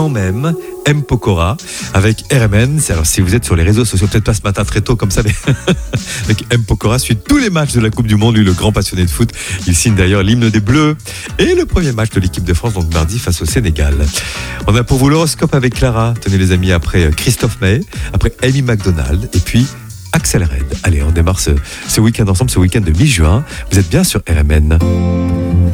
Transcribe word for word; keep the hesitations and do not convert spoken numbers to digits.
même M. Pokora avec R M N. Alors si vous êtes sur les réseaux sociaux, peut-être pas ce matin très tôt comme ça, mais avec M. Pokora suit tous les matchs de la Coupe du Monde, lui le grand passionné de foot. Il signe d'ailleurs l'hymne des Bleus et le premier match de l'équipe de France, donc mardi face au Sénégal. On a pour vous l'horoscope avec Clara. Tenez les amis, après Christophe Maé, après Amy McDonald et puis Axel Red. Allez, on démarre ce, ce week-end ensemble, ce week-end de mi-juin. Vous êtes bien sur R M N.